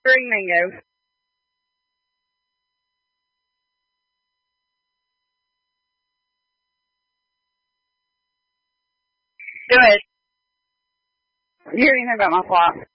Green mango. Do it. You hear anything about my flop?